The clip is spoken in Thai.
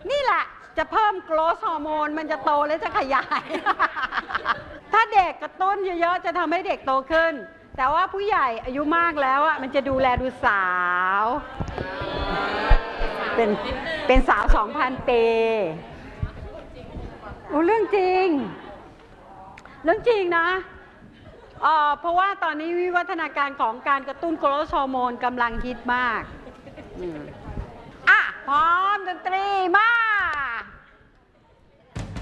นี่แหละจะเพิ่มโกรทฮอร์โมนมันจะโตและจะขยาย ถ้าเด็กกระตุ้นเยอะๆจะทำให้เด็กโตขึ้นแต่ว่าผู้ใหญ่อายุมากแล้วอ่ะมันจะดูแลดูสาวเป็นสาว 2,000 ปีโอ้เรื่องจริงนะเพราะว่าตอนนี้วิวัฒนาการของการกระตุ้นโกรทฮอร์โมนกำลังฮิตมากพร้อมดนตรีมา